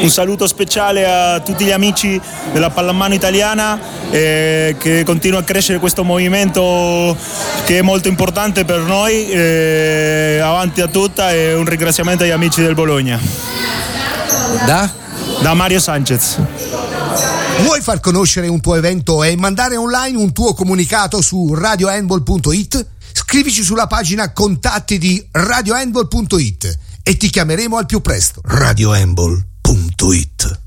Un saluto speciale a tutti gli amici della pallamano italiana, che continua a crescere questo movimento che è molto importante per noi, avanti a tutta, e un ringraziamento agli amici del Bologna. Da Mario Sanchez. Vuoi far conoscere un tuo evento e mandare online un tuo comunicato su radiohandball.it? Scrivici sulla pagina contatti di radiohandball.it e ti chiameremo al più presto. radiohandball.it